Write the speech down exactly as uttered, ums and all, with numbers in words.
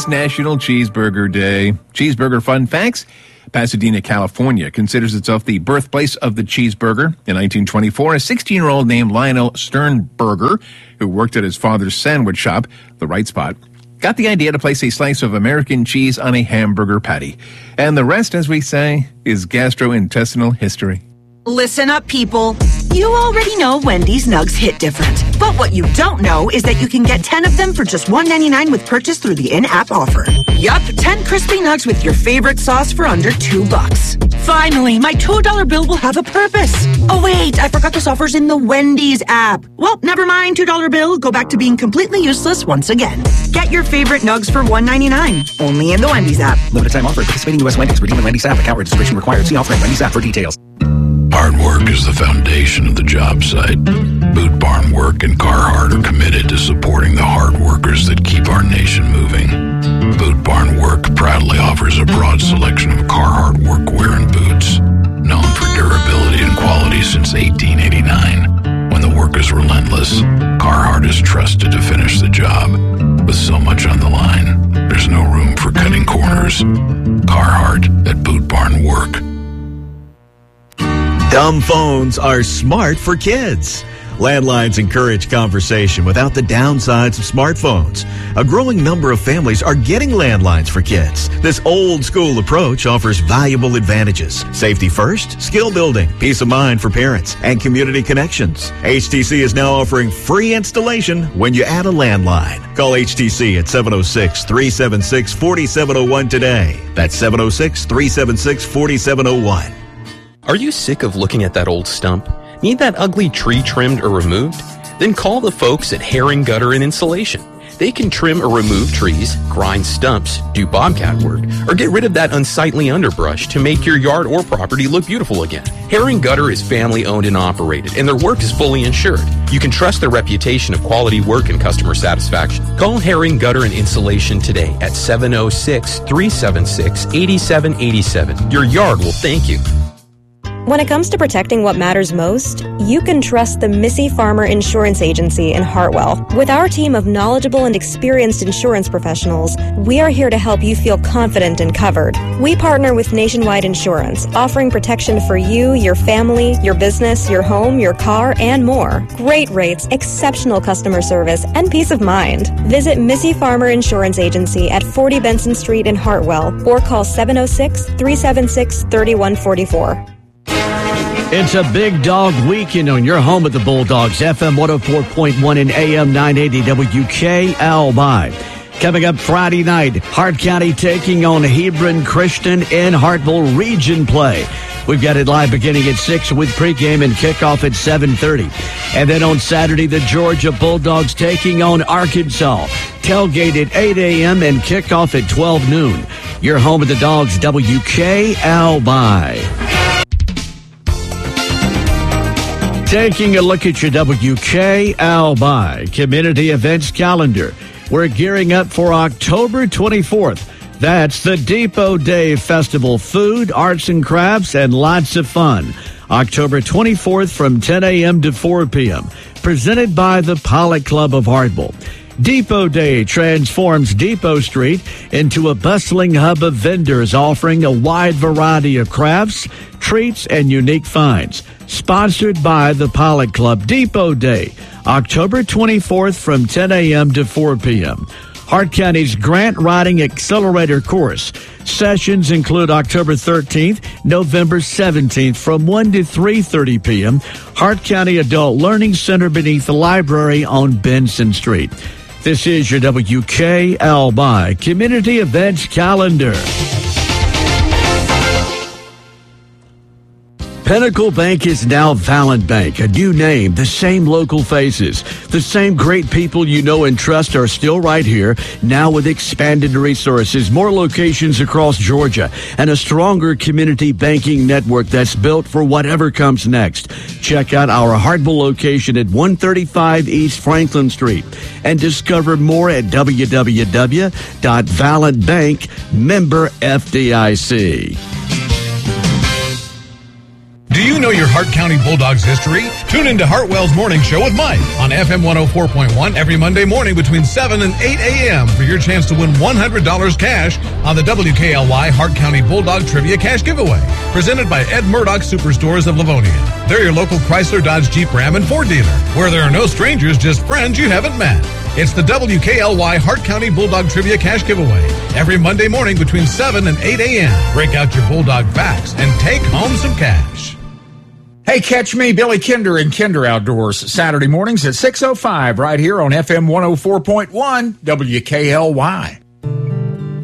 National Cheeseburger Day. Cheeseburger fun facts. Pasadena, California considers itself the birthplace of the cheeseburger. In nineteen twenty-four, a sixteen-year-old named Lionel Sternberger, who worked at his father's sandwich shop, The Right Spot, got the idea to place a slice of American cheese on a hamburger patty. And the rest, as we say, is gastrointestinal history. Listen up, people. You already know Wendy's Nugs hit different. But what you don't know is that you can get ten of them for just one ninety-nine with purchase through the in-app offer. Yup, ten crispy nugs with your favorite sauce for under two bucks. Finally, my two dollar bill will have a purpose. Oh wait, I forgot this offer's in the Wendy's app. Well, never mind, two dollar bill. Go back to being completely useless once again. Get your favorite nugs for one ninety-nine. Only in the Wendy's app. Limited time offer. Participating U S Wendy's. Redeem in Wendy's app. Account registration required. See offer in Wendy's app for details. Hard work is the foundation of the job site. Boot Barn Work and Carhartt are committed to supporting the hard workers that keep our nation moving. Boot Barn Work proudly offers a broad selection of Carhartt workwear and boots, known for durability and quality since eighteen eighty-nine. When the work is relentless, Carhartt is trusted to finish the job. With so much on the line, there's no room for cutting corners. Carhartt at Boot Barn Work. Dumb phones are smart for kids. Landlines encourage conversation without the downsides of smartphones. A growing number of families are getting landlines for kids. This old school approach offers valuable advantages. Safety first, skill building, peace of mind for parents, and community connections. H T C is now offering free installation when you add a landline. Call H T C at seven oh six, three seven six, four seven oh one today. That's seven oh six, three seven six, four seven oh one. Are you sick of looking at that old stump? Need that ugly tree trimmed or removed? Then call the folks at Herring Gutter and Insulation. They can trim or remove trees, grind stumps, do bobcat work, or get rid of that unsightly underbrush to make your yard or property look beautiful again. Herring Gutter is family owned and operated, and their work is fully insured. You can trust their reputation of quality work and customer satisfaction. Call Herring Gutter and Insulation today at seven oh six, three seven six, eight seven eight seven. Your yard will thank you. When it comes to protecting what matters most, you can trust the Missy Farmer Insurance Agency in Hartwell. With our team of knowledgeable and experienced insurance professionals, we are here to help you feel confident and covered. We partner with Nationwide Insurance, offering protection for you, your family, your business, your home, your car, and more. Great rates, exceptional customer service, and peace of mind. Visit Missy Farmer Insurance Agency at forty Benson Street in Hartwell or call seven oh six, three seven six, three one four four. It's a big dog weekend on your home of the Bulldogs, F M one oh four point one and A M nine eighty W K L Y. Coming up Friday night, Hart County taking on Hebron Christian in Hartville Region play. We've got it live beginning at six with pregame and kickoff at seven thirty. And then on Saturday, the Georgia Bulldogs taking on Arkansas. Tailgate at eight a.m. and kickoff at twelve noon. Your home of the Dogs, W K L Y. Taking a look at your W K L Y community events calendar. We're gearing up for October twenty-fourth. That's the Depot Day Festival. Food, arts and crafts, and lots of fun. October twenty-fourth from ten a.m. to four p.m. Presented by the Pollock Club of Hartville. Depot Day transforms Depot Street into a bustling hub of vendors offering a wide variety of crafts, treats, and unique finds. Sponsored by the Pollock Club. Depot Day, October twenty-fourth from ten a.m. to four p.m. Hart County's Grant Writing Accelerator course. Sessions include October thirteenth, November seventeenth from one to three thirty p.m. Hart County Adult Learning Center beneath the library on Benson Street. This is your W K L Y Community Events Calendar. Pinnacle Bank is now Vallent Bank, a new name, the same local faces. The same great people you know and trust are still right here, now with expanded resources, more locations across Georgia, and a stronger community banking network that's built for whatever comes next. Check out our Hartville location at one thirty-five East Franklin Street and discover more at w w w dot vallent bank member F D I C. Do Do you know your Hart County Bulldogs history? Tune into Hartwell's Morning Show with Mike on F M one oh four point one every Monday morning between seven and eight a.m. for your chance to win one hundred dollars cash on the W K L Y Hart County Bulldog Trivia Cash Giveaway, presented by Ed Murdoch Superstores of Livonia. They're your local Chrysler, Dodge, Jeep, Ram, and Ford dealer, where there are no strangers, just friends you haven't met. It's the W K L Y Hart County Bulldog Trivia Cash Giveaway every Monday morning between seven and eight a.m. Break out your Bulldog facts and take home some cash. Hey, catch me, Billy Kinder, and Kinder Outdoors, Saturday mornings at six oh five right here on F M one oh four point one W K L Y.